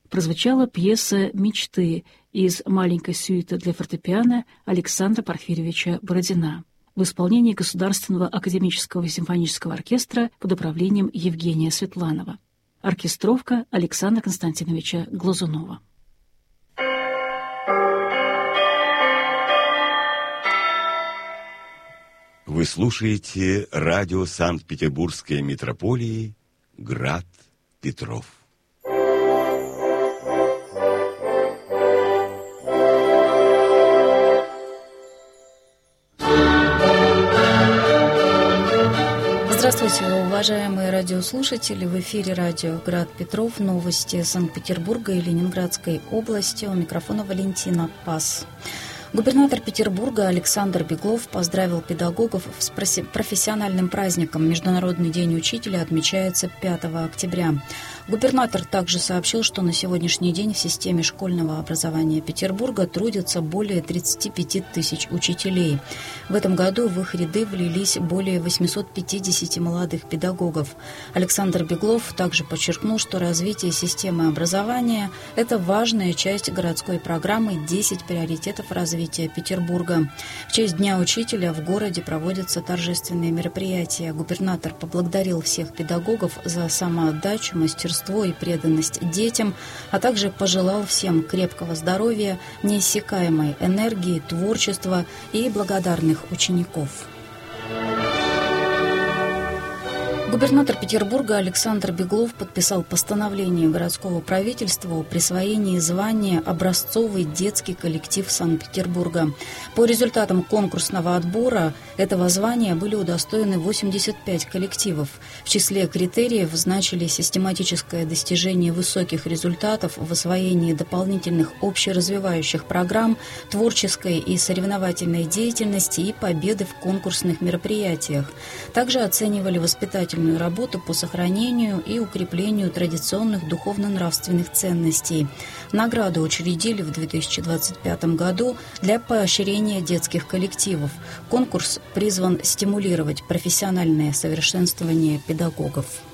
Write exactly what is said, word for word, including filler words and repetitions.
прозвучала пьеса «Мечты» из маленькой сюиты для фортепиано Александра Порфирьевича Бородина в исполнении Государственного академического симфонического оркестра под управлением Евгения Светланова. Оркестровка Александра Константиновича Глазунова. Вы слушаете радио Санкт-Петербургской метрополии «Град Петров». Здравствуйте, уважаемые радиослушатели! В эфире радио «Град Петров», новости Санкт-Петербурга и Ленинградской области. У микрофона Валентина Пас. Губернатор Петербурга Александр Беглов поздравил педагогов с профессиональным праздником. Международный день учителя отмечается пятого октября. Губернатор также сообщил, что на сегодняшний день в системе школьного образования Петербурга трудятся более тридцати пяти тысяч учителей. В этом году в их ряды влились более восьмисот пятидесяти молодых педагогов. Александр Беглов также подчеркнул, что развитие системы образования – это важная часть городской программы «десять приоритетов развития Петербурга». В честь Дня учителя в городе проводятся торжественные мероприятия. Губернатор поблагодарил всех педагогов за самоотдачу, мастерство и преданность детям, а также пожелал всем крепкого здоровья, неиссякаемой энергии, творчества и благодарных учеников. Губернатор Петербурга Александр Беглов подписал постановление городского правительства о присвоении звания «Образцовый детский коллектив Санкт-Петербурга». По результатам конкурсного отбора этого звания были удостоены восемьдесят пять коллективов. В числе критериев значили систематическое достижение высоких результатов в освоении дополнительных общеразвивающих программ, творческой и соревновательной деятельности и победы в конкурсных мероприятиях. Также оценивали воспитательную работу по сохранению и укреплению традиционных духовно-нравственных ценностей. Награду учредили в две тысячи двадцать пятом году для поощрения детских коллективов. Конкурс призван стимулировать профессиональное совершенствование педагогов.